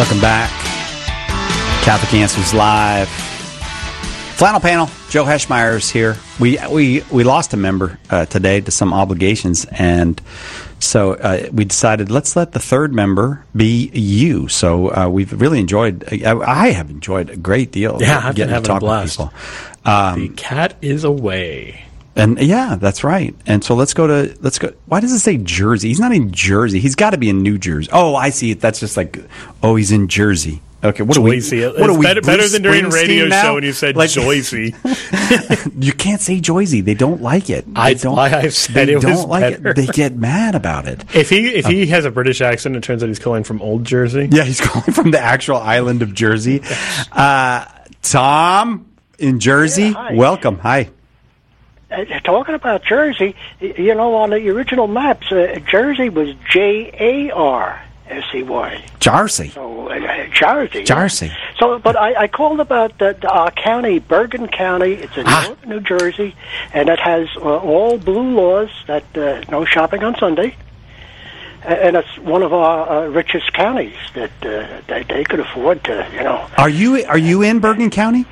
Welcome back. Catholic Answers Live. Flannel panel. Joe Heschmeyer's here. We lost a member today to some obligations, and so we decided let's let the third member be you. So we've really enjoyed. I have enjoyed a great deal. Yeah, I've been getting to having talk a blast. with people. The cat is away. And yeah, that's right. And so let's go. Why does it say Jersey? He's not in Jersey. He's got to be in New Jersey. Oh, I see it. That's just like, oh, he's in Jersey. Okay, what do we? What are we? Better than during a radio show when you said like, Joycey. You can't say Joycey. They don't like it. I've said it was better. They get mad about it. If he has a British accent, it turns out he's calling from Old Jersey. Yeah, he's calling from the actual island of Jersey. Tom in Jersey, yeah, welcome. Hi. Talking about Jersey, you know, on the original maps, Jersey was Jarsey. Jersey. So, Jersey. Jersey. Yeah. So, but I called about our county, Bergen County. It's in northern New Jersey, and it has all blue laws that no shopping on Sunday. And it's one of our richest counties that they could afford to, you know. Are you in Bergen County?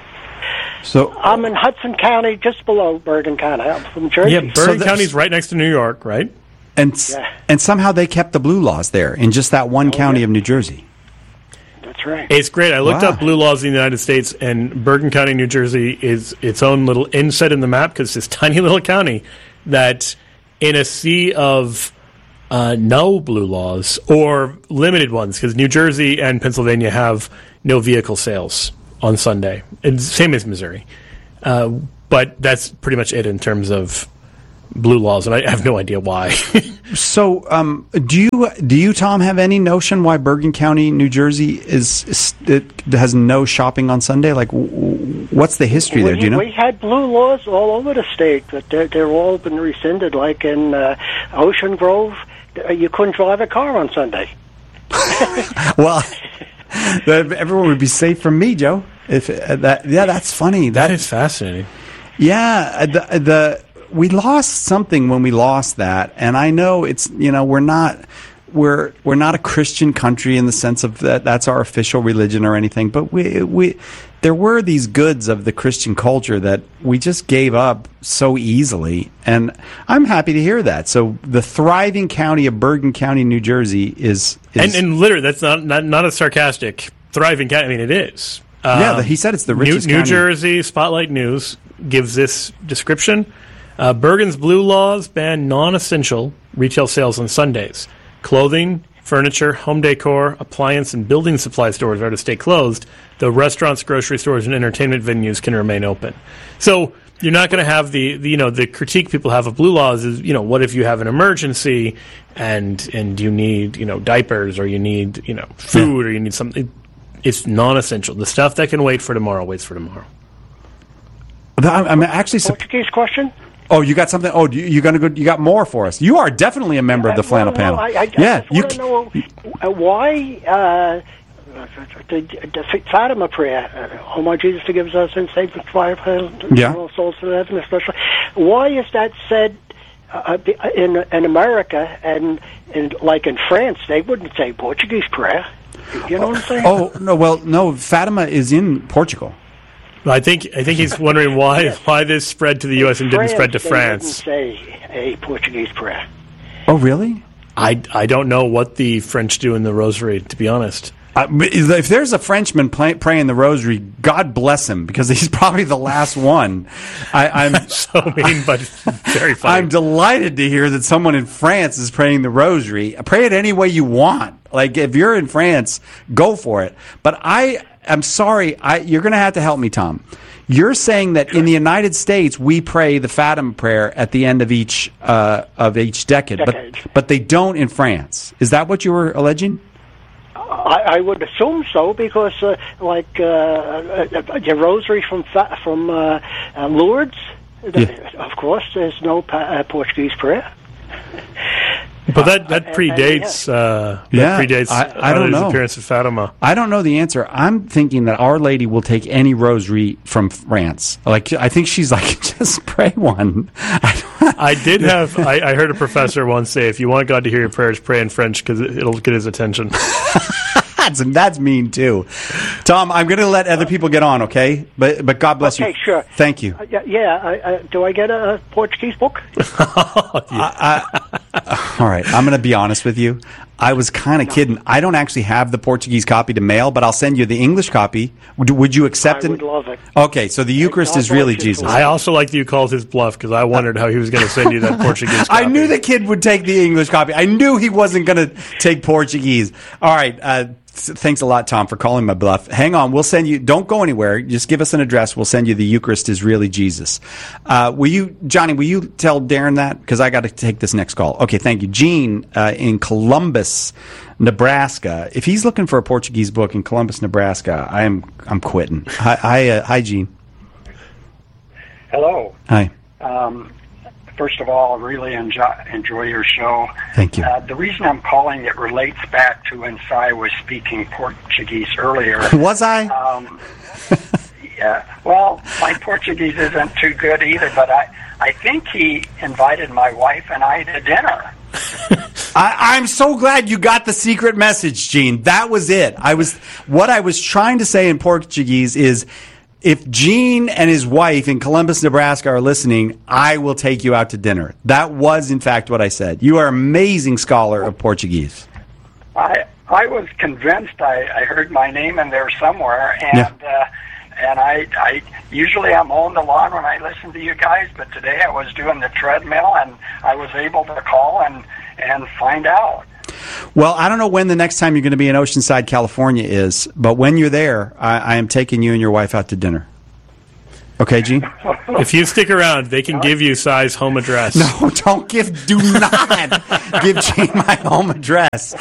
So I'm in Hudson County, just below Bergen County. I'm from Jersey. Yeah, Bergen County's right next to New York, right? And somehow they kept the blue laws there in just that one county of New Jersey. That's right. It's great. I looked up blue laws in the United States, and Bergen County, New Jersey, is its own little inset in the map because it's this tiny little county that, in a sea of no blue laws or limited ones, because New Jersey and Pennsylvania have no vehicle sales on Sunday. It's same as Missouri. But that's pretty much it in terms of blue laws, and I have no idea why. So, do you, Tom, have any notion why Bergen County, New Jersey, has no shopping on Sunday? Like, what's the history there? Do you know? We had blue laws all over the state, but they're all been rescinded. Like in Ocean Grove, you couldn't drive a car on Sunday. Well, everyone would be safe from me, Joe. That's funny. That is fascinating. Yeah, we lost something when we lost that, and I know it's, you know, we're not a Christian country in the sense of that's our official religion or anything, but we there were these goods of the Christian culture that we just gave up so easily, and I'm happy to hear that. So the thriving county of Bergen County, New Jersey is and literally that's not a sarcastic thriving county. I mean, it is. Yeah, he said it's the richest county. New Jersey Spotlight News gives this description. Bergen's blue laws ban non-essential retail sales on Sundays. Clothing, furniture, home decor, appliance, and building supply stores are to stay closed, though restaurants, grocery stores, and entertainment venues can remain open. So you're not going to have the critique people have of blue laws is, you know, what if you have an emergency and you need, you know, diapers, or you need, you know, food, or you need something. It's non-essential. The stuff that can wait for tomorrow waits for tomorrow. I'm actually Portuguese question. Oh, you got something? Oh, you gonna go? You got more for us? You are definitely a member of the Flannel Panel. I just want to know why the Fatima prayer, "Oh my Jesus, forgive us our sins, save us from fire, all souls to heaven," especially. Why is that said in America and like in France? They wouldn't say Portuguese prayer. You know what I'm saying? Oh no, well no, Fatima is in Portugal. I think he's wondering why this spread to the U.S. and didn't spread to France. They wouldn't say a Portuguese prayer. Oh, really? I don't know what the French do in the Rosary, to be honest. If there's a Frenchman praying the Rosary, God bless him, because he's probably the last one. I'm so mean, but very funny. I'm delighted to hear that someone in France is praying the Rosary. Pray it any way you want. Like, if you're in France, go for it. But I'm sorry, you're going to have to help me, Tom. You're saying that in the United States we pray the Fatima prayer at the end of each decade. But they don't in France. Is that what you were alleging? I would assume so, because the Rosary from Lourdes, of course, there's no Portuguese prayer. But that predates. I don't know. Appearance of Fatima. I don't know the answer. I'm thinking that Our Lady will take any rosary from France. Like, I think she's like, just pray one. I heard a professor once say, if you want God to hear your prayers, pray in French because it'll get his attention. That's mean too. Tom, I'm going to let other people get on, okay? But God bless you. Okay, sure. Thank you. Do I get a Portuguese book? All right, I'm going to be honest with you. I was kind of kidding. I don't actually have the Portuguese copy to mail, but I'll send you the English copy. Would you accept it? I would love it. Okay, so the Eucharist is really Jesus. I also like that you called his bluff because I wondered how he was going to send you that Portuguese copy. I knew the kid would take the English copy. I knew he wasn't going to take Portuguese. All right. Thanks a lot, Tom, for calling my bluff. Hang on. We'll send you. Don't go anywhere. Just give us an address. We'll send you the Eucharist is really Jesus. Johnny, will you tell Darren that? Because I got to take this next call. Okay, thank you. Gene in Columbus, Nebraska. If he's looking for a Portuguese book in Columbus, Nebraska, I'm quitting. Hi, Gene. Hello. Hi. First of all, I really enjoy your show. Thank you. The reason I'm calling it relates back to when Si was speaking Portuguese earlier. Was I? Yeah. Well, my Portuguese isn't too good either, but I think he invited my wife and I to dinner. I'm so glad you got the secret message, Gene. That was it. What I was trying to say in Portuguese is, if Gene and his wife in Columbus, Nebraska are listening, I will take you out to dinner. That was, in fact, what I said. You are an amazing scholar of Portuguese. I was convinced I heard my name in there somewhere, and I usually I'm on the lawn when I listen to you guys, but today I was doing the treadmill, and I was able to call and find out. Well, I don't know when the next time you're going to be in Oceanside, California is, but when you're there, I am taking you and your wife out to dinner. Okay, Gene? If you stick around, they can give you Si's home address. No, do not give Gene my home address.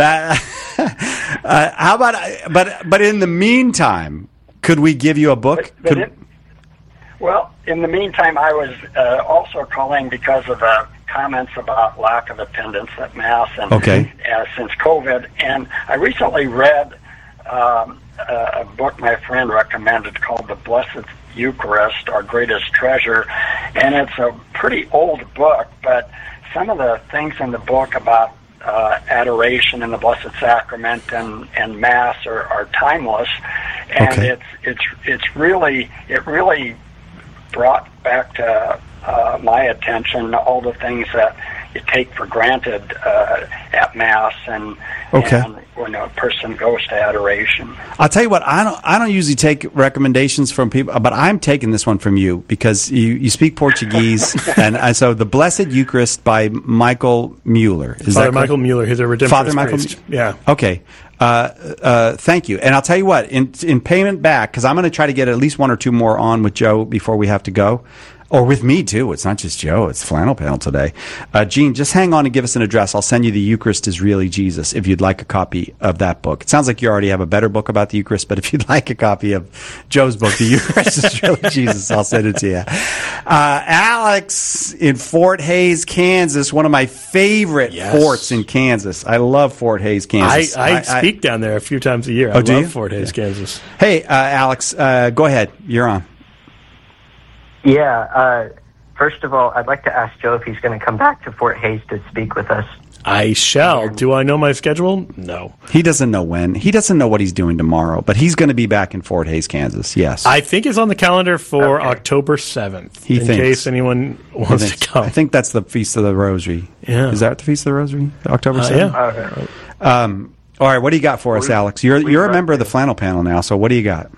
How about, but in the meantime, could we give you a book? Well, in the meantime, I was also calling because of comments about lack of attendance at Mass and since COVID. And I recently read a book my friend recommended called The Blessed Eucharist, Our Greatest Treasure. And it's a pretty old book, but some of the things in the book about adoration in the Blessed Sacrament and Mass are timeless. And it really brought back to my attention all the things that you take for granted at Mass and when a person goes to adoration. I'll tell you what, I don't usually take recommendations from people, but I'm taking this one from you because you speak Portuguese, and so the Blessed Eucharist by Michael Mueller. Is Father that Michael Mueller, he's a Redemptorist Father Michael priest. Yeah. Okay. Thank you. And I'll tell you what, in payment back, because I'm going to try to get at least one or two more on with Joe before we have to go. Or with me, too. It's not just Joe. It's Flannel Panel today. Gene, just hang on and give us an address. I'll send you the Eucharist is Really Jesus if you'd like a copy of that book. It sounds like you already have a better book about the Eucharist, but if you'd like a copy of Joe's book, The Eucharist is Really Jesus, I'll send it to you. Alex in Fort Hays, Kansas, one of my favorite forts in Kansas. I love Fort Hays, Kansas. I speak down there a few times a year. I love Fort Hays, Kansas. Hey, Alex, go ahead. You're on. Yeah. First of all, I'd like to ask Joe if he's going to come back to Fort Hays to speak with us. I shall. Do I know my schedule? No. He doesn't know when. He doesn't know what he's doing tomorrow, but he's going to be back in Fort Hays, Kansas. Yes. I think it's on the calendar for October 7th. In case anyone wants to come. I think that's the Feast of the Rosary. Yeah. Is that the Feast of the Rosary? October 7th? Yeah. All right. What do you got for us, Alex? You're a member of the Flannel Panel now, so what do you got?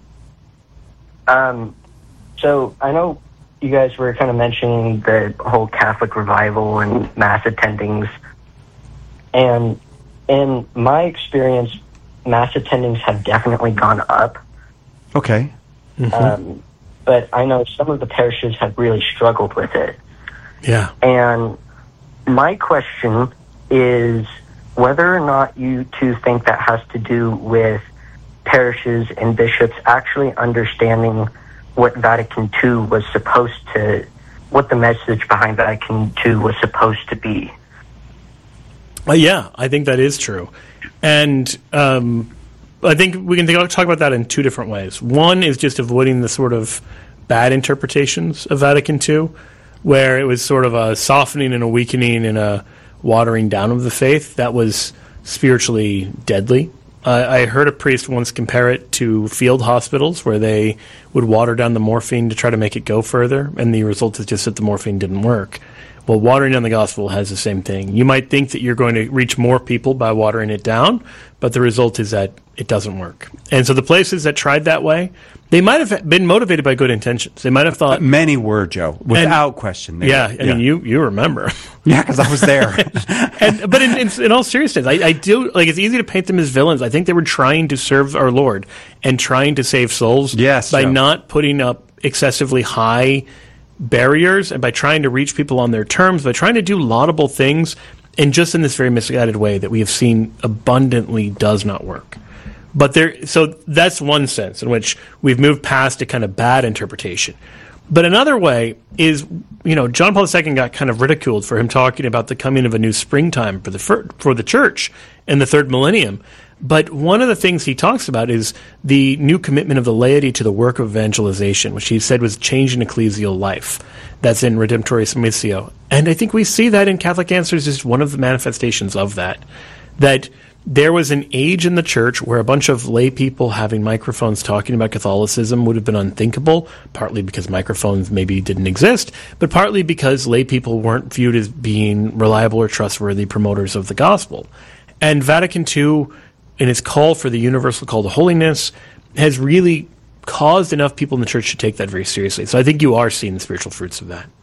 So I know you guys were kind of mentioning the whole Catholic revival and Mass attendings. And in my experience, Mass attendings have definitely gone up. Okay. Mm-hmm. But I know some of the parishes have really struggled with it. Yeah. And my question is whether or not you two think that has to do with parishes and bishops actually understanding what Vatican II was supposed to, what the message behind Vatican II was supposed to be. Yeah, I think that is true. And I think we can talk about that in two different ways. One is just avoiding the sort of bad interpretations of Vatican II, where it was sort of a softening and a weakening and a watering down of the faith that was spiritually deadly I heard a priest once compare it to field hospitals where they would water down the morphine to try to make it go further, and the result is just that the morphine didn't work. Well, watering down the gospel has the same thing. You might think that you're going to reach more people by watering it down, but the result is that it doesn't work. And so the places that tried that way, they might have been motivated by good intentions. They might have thought... many were, Joe, without question. I mean, you remember. Yeah, because I was there. But in all seriousness, I do, like, it's easy to paint them as villains. I think they were trying to serve our Lord and trying to save souls by not putting up excessively high barriers and by trying to reach people on their terms, by trying to do laudable things, and just in this very misguided way that we have seen abundantly does not work. But so that's one sense in which we've moved past a kind of bad interpretation. But another way is, John Paul II got kind of ridiculed for him talking about the coming of a new springtime for the church in the third millennium. But one of the things he talks about is the new commitment of the laity to the work of evangelization, which he said was changing ecclesial life. That's in Redemptoris Missio. And I think we see that in Catholic Answers as one of the manifestations of that. That there was an age in the church where a bunch of lay people having microphones talking about Catholicism would have been unthinkable, partly because microphones maybe didn't exist, but partly because lay people weren't viewed as being reliable or trustworthy promoters of the gospel. And Vatican II, in its call for the universal call to holiness, has really caused enough people in the church to take that very seriously. So I think you are seeing the spiritual fruits of that.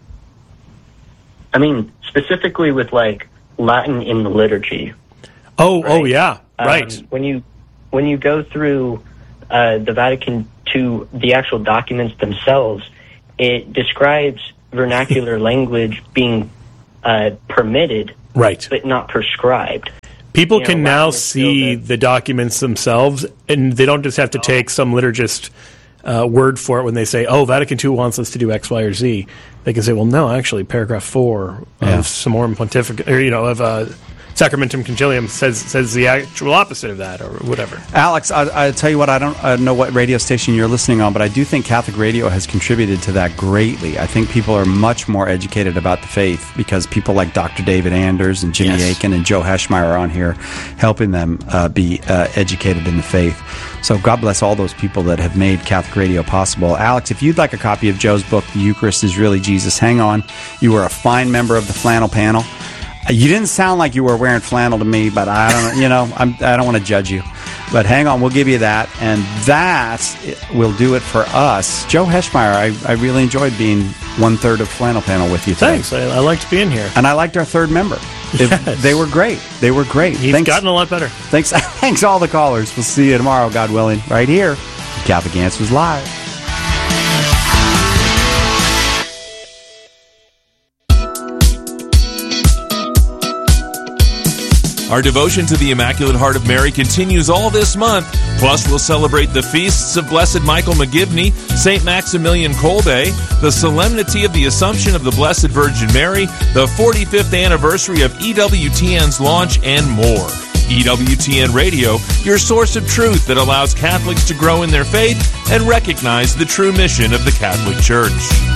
I mean, specifically with, like, Latin in the liturgy. Oh, yeah, right. When you go through the Vatican II, the actual documents themselves, it describes vernacular language being permitted, right, but not prescribed. People can now see the documents themselves, and they don't just have to take some liturgist word for it when they say, "Oh, Vatican II wants us to do X, Y, or Z." They can say, "Well, no, actually, paragraph 4 of Summorum Pontificum, or of Sacramentum Concilium says the actual opposite of that," or whatever. Alex, I tell you what, I don't know what radio station you're listening on, but I do think Catholic radio has contributed to that greatly. I think people are much more educated about the faith because people like Dr. David Anders and Jimmy Akin and Joe Heschmeyer are on here helping them be educated in the faith. So God bless all those people that have made Catholic radio possible. Alex, if you'd like a copy of Joe's book, The Eucharist is Really Jesus, hang on. You were a fine member of the flannel panel. You didn't sound like you were wearing flannel to me, but I don't want to judge you. But hang on, we'll give you that, and that will do it for us. Joe Heschmeyer, I really enjoyed being 1/3 of Flannel Panel with you today. Thanks, I liked being here. And I liked our third member. Yes. They were great. He's gotten a lot better. Thanks all the callers. We'll see you tomorrow, God willing, right here, Catholic Answers Live. Our devotion to the Immaculate Heart of Mary continues all this month. Plus, we'll celebrate the feasts of Blessed Michael McGivney, St. Maximilian Kolbe, the solemnity of the Assumption of the Blessed Virgin Mary, the 45th anniversary of EWTN's launch, and more. EWTN Radio, your source of truth that allows Catholics to grow in their faith and recognize the true mission of the Catholic Church.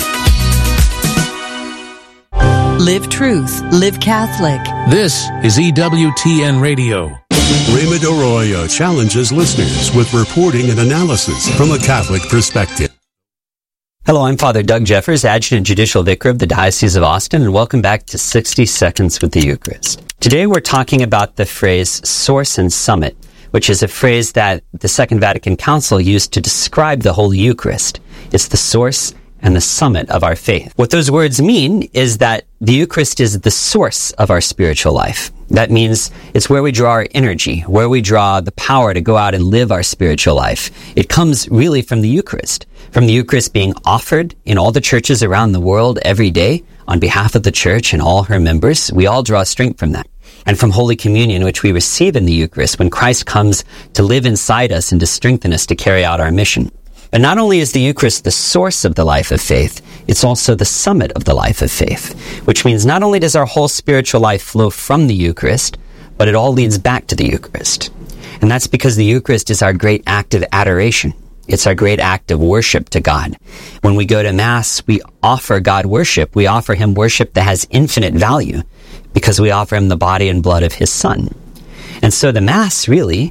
Live truth, live Catholic. This is EWTN Radio. Raymond Arroyo challenges listeners with reporting and analysis from a Catholic perspective. Hello, I'm Father Doug Jeffers, Adjutant Judicial Vicar of the Diocese of Austin, and welcome back to 60 Seconds with the Eucharist. Today we're talking about the phrase source and summit, which is a phrase that the Second Vatican Council used to describe the Holy Eucharist. It's the source and the summit of our faith. What those words mean is that the Eucharist is the source of our spiritual life. That means it's where we draw our energy, where we draw the power to go out and live our spiritual life. It comes really from the Eucharist being offered in all the churches around the world every day on behalf of the Church and all her members. We all draw strength from that. And from Holy Communion, which we receive in the Eucharist when Christ comes to live inside us and to strengthen us to carry out our mission. And not only is the Eucharist the source of the life of faith, it's also the summit of the life of faith, which means not only does our whole spiritual life flow from the Eucharist, but it all leads back to the Eucharist. And that's because the Eucharist is our great act of adoration. It's our great act of worship to God. When we go to Mass, we offer God worship. We offer Him worship that has infinite value because we offer Him the body and blood of His Son. And so the Mass really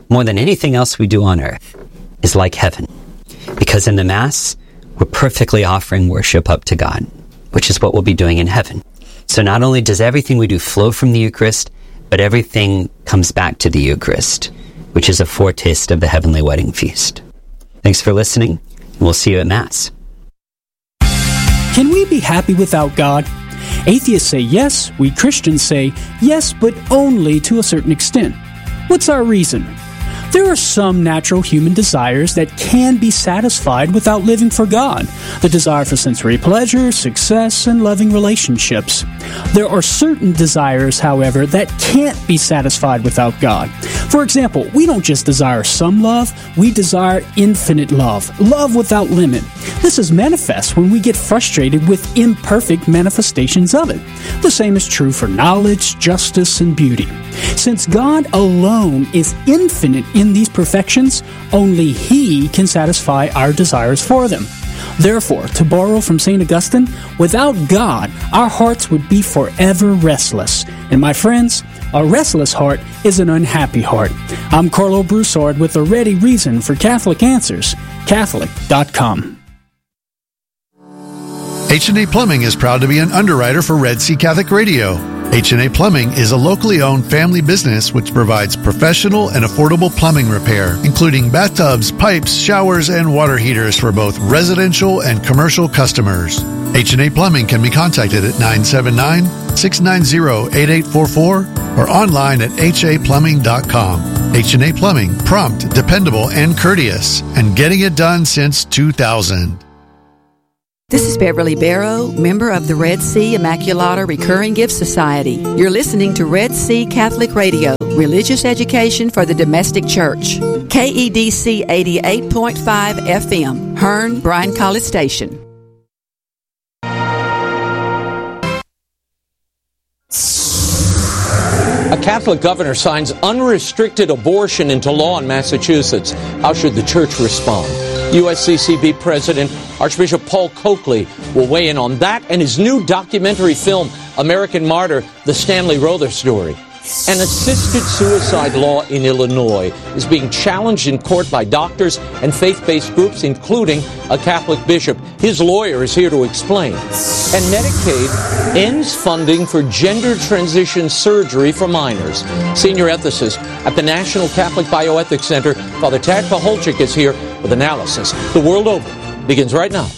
more than anything else we do on earth, is like heaven. Because in the Mass, we're perfectly offering worship up to God, which is what we'll be doing in heaven. So not only does everything we do flow from the Eucharist, but everything comes back to the Eucharist, which is a foretaste of the heavenly wedding feast. Thanks for listening, and we'll see you at Mass. Can we be happy without God? Atheists say yes, we Christians say yes, but only to a certain extent. What's our reason? There are some natural human desires that can be satisfied without living for God. The desire for sensory pleasure, success, and loving relationships. There are certain desires, however, that can't be satisfied without God. For example, we don't just desire some love, we desire infinite love, love without limit. This is manifest when we get frustrated with imperfect manifestations of it. The same is true for knowledge, justice, and beauty. Since God alone is infinite in these perfections, only He can satisfy our desires for them. Therefore, to borrow from St. Augustine, without God, our hearts would be forever restless. And my friends, a restless heart is an unhappy heart. I'm Carlo Broussard with a ready reason for Catholic Answers, Catholic.com. H&A Plumbing is proud to be an underwriter for Red Sea Catholic Radio. H&A Plumbing is a locally owned family business which provides professional and affordable plumbing repair, including bathtubs, pipes, showers, and water heaters for both residential and commercial customers. H&A Plumbing can be contacted at 979-690-8844 or online at haplumbing.com. H&A Plumbing, prompt, dependable, and courteous, and getting it done since 2000. This is Beverly Barrow, member of the Red Sea Immaculata Recurring Gift Society. You're listening to Red Sea Catholic Radio, religious education for the domestic church. KEDC 88.5 FM, Hearn, Bryan College Station. A Catholic governor signs unrestricted abortion into law in Massachusetts. How should the church respond? USCCB President Archbishop Paul Coakley will weigh in on that and his new documentary film, American Martyr, The Stanley Rother Story. An assisted suicide law in Illinois is being challenged in court by doctors and faith-based groups, including a Catholic bishop. His lawyer is here to explain. And Medicaid ends funding for gender transition surgery for minors. Senior ethicist at the National Catholic Bioethics Center, Father Tad Pacholczyk, is here with analysis. The world over begins right now.